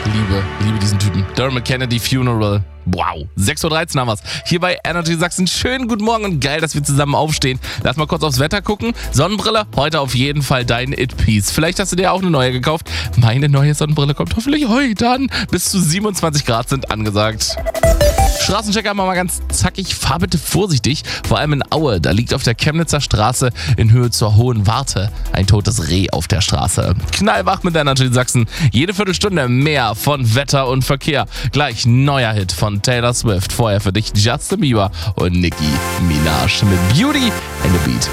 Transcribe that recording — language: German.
Liebe diesen Typen. Dermot Kennedy Funeral. Wow, 6:13 Uhr haben wir's. Hier bei Energy Sachsen. Schönen guten Morgen und geil, dass wir zusammen aufstehen. Lass mal kurz aufs Wetter gucken. Sonnenbrille, heute auf jeden Fall dein It-Piece. Vielleicht hast du dir auch eine neue gekauft. Meine neue Sonnenbrille kommt hoffentlich heute an. Bis zu 27 Grad sind angesagt. Straßenchecker haben wir mal ganz zackig. Fahr bitte vorsichtig. Vor allem in Aue. Da liegt auf der Chemnitzer Straße in Höhe zur Hohen Warte ein totes Reh auf der Straße. Knallwach mit Energy Sachsen. Jede Viertelstunde mehr von Wetter und Verkehr. Gleich neuer Hit von Taylor Swift. Vorher für dich Justin Bieber und Nicki Minaj mit Beauty and the Beat.